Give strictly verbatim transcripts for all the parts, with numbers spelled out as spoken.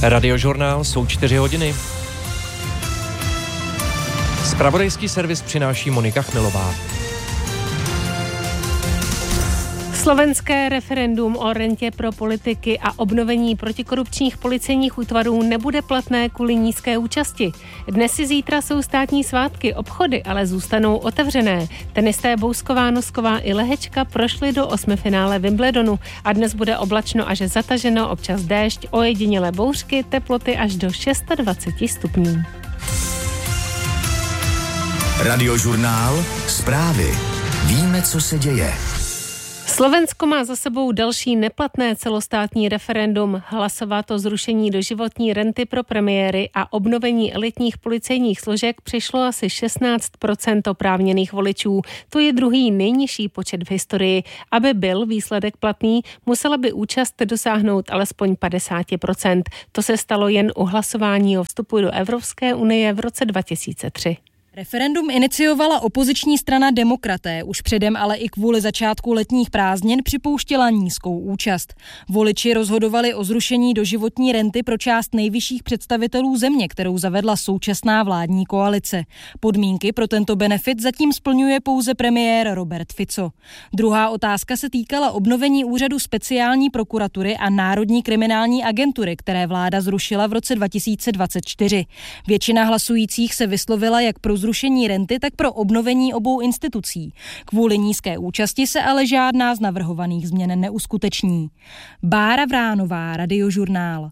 Radiožurnál, jsou čtyři hodiny. Zpravodajský servis přináší Monika Chmilová. Slovenské referendum o rentě pro politiky a obnovení protikorupčních policejních útvarů nebude platné kvůli nízké účasti. Dnes i zítra jsou státní svátky, obchody ale zůstanou otevřené. Tenisté Bousková, Nosková i Lehečka prošly do osmifinále Wimbledonu a dnes bude oblačno až zataženo, občas déšť, ojedinělé bouřky, teploty až do dvacet šest stupňů. Radiožurnál, zprávy. Víme, co se děje. Slovensko má za sebou další neplatné celostátní referendum. Hlasovat o zrušení doživotní renty pro premiéry a obnovení elitních policejních složek přišlo asi šestnáct procent oprávněných voličů. To je druhý nejnižší počet v historii. Aby byl výsledek platný, musela by účast dosáhnout alespoň padesát procent. To se stalo jen u hlasování o vstupu do Evropské unie v roce dva tisíce tři. Referendum iniciovala opoziční strana Demokraté, už předem ale i kvůli začátku letních prázdnin připouštěla nízkou účast. Voliči rozhodovali o zrušení doživotní renty pro část nejvyšších představitelů země, kterou zavedla současná vládní koalice. Podmínky pro tento benefit zatím splňuje pouze premiér Robert Fico. Druhá otázka se týkala obnovení úřadu speciální prokuratury a Národní kriminální agentury, které vláda zrušila v roce dva tisíce dvacet čtyři. Většina hlasujících se vyslovila jak pro zrušení renty, tak pro obnovení obou institucí. Kvůli nízké účasti se ale žádná z navrhovaných změn neuskuteční. Bára Vránová, Radiožurnál.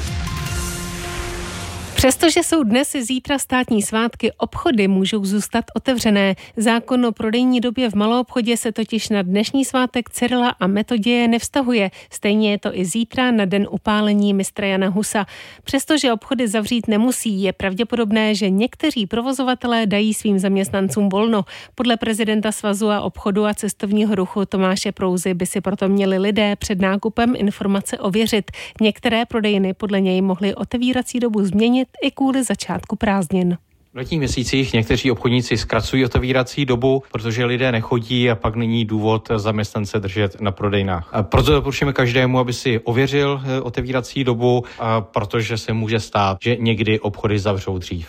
Přestože jsou dnes i zítra státní svátky, obchody můžou zůstat otevřené. Zákon o prodejní době v maloobchodě se totiž na dnešní svátek Cyrila a Metoděje nevztahuje. Stejně je to i zítra na den upálení mistra Jana Husa. Přestože obchody zavřít nemusí, je pravděpodobné, že někteří provozovatelé dají svým zaměstnancům volno. Podle prezidenta Svazu a obchodu a cestovního ruchu Tomáše Prouzy by si proto měli lidé před nákupem informace ověřit. Některé prodejny podle něj mohly otevírací dobu změnit i kvůli začátku prázdnin. V letních měsících někteří obchodníci zkracují otevírací dobu, protože lidé nechodí a pak není důvod zaměstnance držet na prodejnách. A proto doporučujeme každému, aby si ověřil otevírací dobu, a protože se může stát, že někdy obchody zavřou dřív.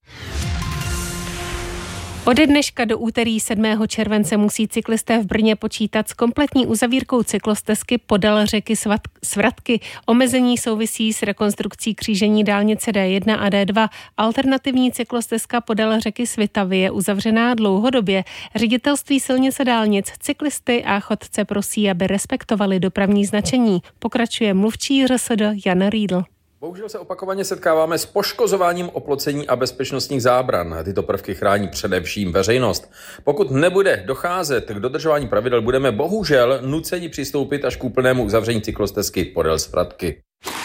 Ode dneška do úterý sedmého července musí cyklisté v Brně počítat s kompletní uzavírkou cyklostezky podél řeky Svratky. Omezení souvisí s rekonstrukcí křížení dálnice D jedna a D dva. Alternativní cyklostezka podél řeky Svitavy je uzavřená dlouhodobě. Ředitelství silnic a dálnic cyklisty a chodce prosí, aby respektovali dopravní značení. Pokračuje mluvčí R S D Jan Riedl. Bohužel se opakovaně setkáváme s poškozováním oplocení a bezpečnostních zábran. Tyto prvky chrání především veřejnost. Pokud nebude docházet k dodržování pravidel, budeme bohužel nuceni přistoupit až k úplnému uzavření cyklostezky podél Svratky.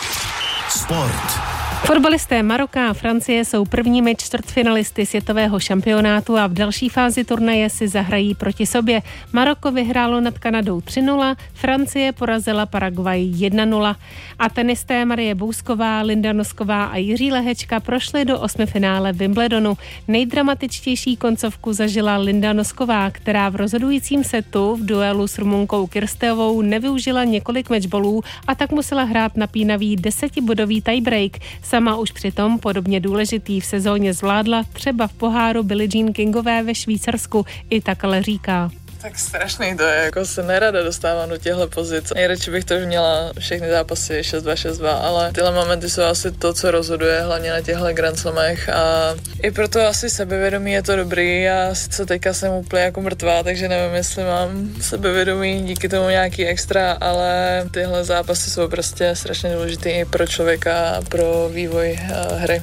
Sport. Fotbalisté Maroka a Francie jsou prvními čtvrtfinalisty světového šampionátu a v další fázi turnaje si zahrají proti sobě. Maroko vyhrálo nad Kanadou tři nula, Francie porazila Paraguay jedna nula. A tenisté Marie Bousková, Linda Nosková a Jiří Lehečka prošli do osmifinále Wimbledonu. Nejdramatičtější koncovku zažila Linda Nosková, která v rozhodujícím setu v duelu s Rumunkou Kirsteovou nevyužila několik matchballů a tak musela hrát napínavý desetibodový tiebreak. Sama už přitom podobně důležitý v sezóně zvládla třeba v poháru Billie Jean Kingové ve Švýcarsku. I tak ale říká. Tak strašný to je, jako se nerada dostávám do těchto pozic. Nejradši bych to už měla všechny zápasy šest dva, šest dva, ale tyhle momenty jsou asi to, co rozhoduje, hlavně na těchto Grand Slamech a i proto asi sebevědomí je to dobrý a sice teďka jsem úplně jako mrtvá, takže nevím, jestli mám sebevědomí díky tomu nějaký extra, ale tyhle zápasy jsou prostě strašně důležitý i pro člověka a pro vývoj hry.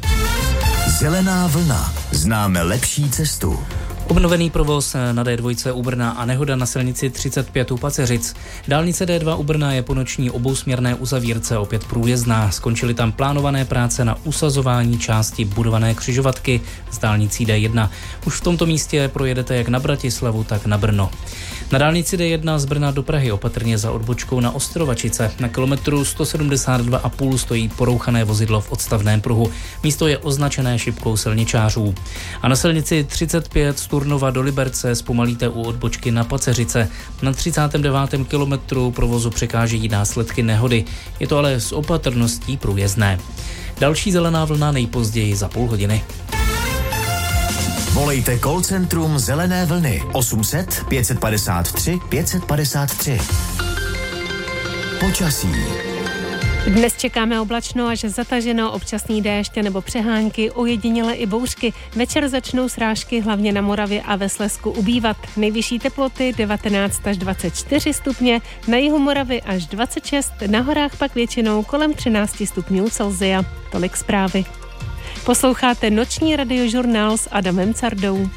Zelená vlna. Známe lepší cestu. Obnovený provoz na D dva u Brna a nehoda na silnici třicet pět u Paceřic. Dálnice D dva u Brna je po noční obousměrné uzavírce opět průjezdná. Skončily tam plánované práce na usazování části budované křižovatky s dálnicí D jedna. Už v tomto místě projedete jak na Bratislavu, tak na Brno. Na dálnici D jedna z Brna do Prahy opatrně za odbočkou na Ostrovačice. Na kilometru sto sedmdesát dva a půl stojí porouchané vozidlo v odstavném pruhu. Místo je označené šipkou silničářů. A na silnici třicet pět z Turnova do Liberce zpomalíte u odbočky na Paceřice. Na třicátém devátém kilometru provozu překážejí následky nehody. Je to ale s opatrností průjezdné. Další zelená vlna nejpozději za půl hodiny. Volejte call centrum Zelené vlny osm set pět padesát tři pět padesát tři. Počasí. Dnes čekáme oblačno až zataženo, občasný déšť nebo přehánky, ojediněle i bouřky. Večer začnou srážky hlavně na Moravě a ve Slezsku ubývat. Nejvyšší teploty devatenáct až dvacet čtyři stupně, na jihu Moravy až dvacet šest, na horách pak většinou kolem třináct stupňů Celsia. Tolik zprávy. Posloucháte noční radiožurnál s Adamem Cardou.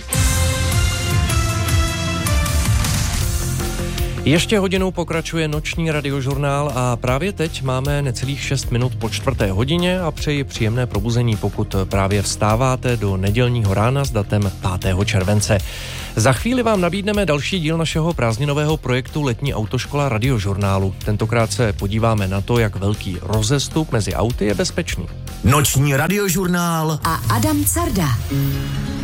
Ještě hodinou pokračuje noční radiožurnál a právě teď máme necelých šest minut po čtvrté hodině a přeji příjemné probuzení, pokud právě vstáváte do nedělního rána s datem pátého července. Za chvíli vám nabídneme další díl našeho prázdninového projektu Letní autoškola radiožurnálu. Tentokrát se podíváme na to, jak velký rozestup mezi auty je bezpečný. Noční radiožurnál a Adam Carda.